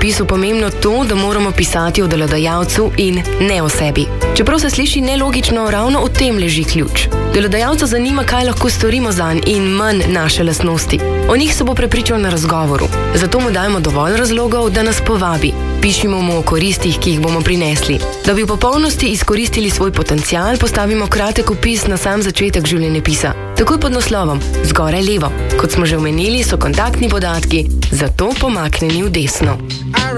opisu pomembno to, da moramo pisati o delodajalcu in ne o sebi. Čeprav se sliši nelogično, ravno v tem leži ključ. Delodajalca zanima, kaj lahko storimo zanj in manj naše lastnosti. O njih se bo prepričal na razgovoru. Zato mu dajemo dovolj razlogov, da nas povabi. Pišimo mu o koristih, ki jih bomo prinesli. Da bi v popolnosti izkoristili svoj potencial, postavimo kratek opis na sam začetek življenjepisa. Takoj pod naslovom, zgoraj levo. Kot smo že omenili, so kontaktni podatki, zato pomaknjeni v desno.